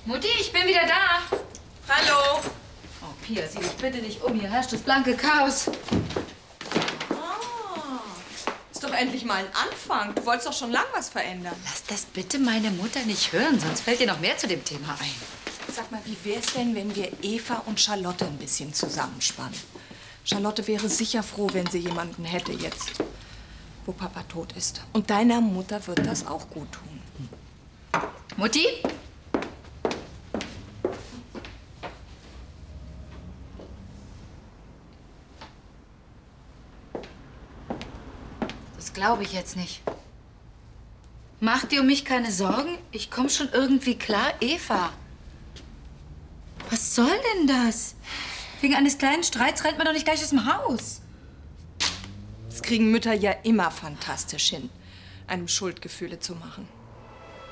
Mutti, ich bin wieder da. Hallo. Oh, Pia, sieh dich bitte nicht um. Hier herrscht das blanke Chaos. Ist doch endlich mal ein Anfang. Du wolltest doch schon lang was verändern. Lass das bitte meine Mutter nicht hören, sonst fällt dir noch mehr zu dem Thema ein. Sag mal, wie wär's denn, wenn wir Eva und Charlotte ein bisschen zusammenspannen? Charlotte wäre sicher froh, wenn sie jemanden hätte jetzt, wo Papa tot ist. Und deiner Mutter wird das auch gut tun. Mutti? Das glaube ich jetzt nicht. Mach dir um mich keine Sorgen. Ich komme schon irgendwie klar, Eva. Was soll denn das? Wegen eines kleinen Streits rennt man doch nicht gleich aus dem Haus. Das kriegen Mütter ja immer fantastisch hin, einem Schuldgefühle zu machen.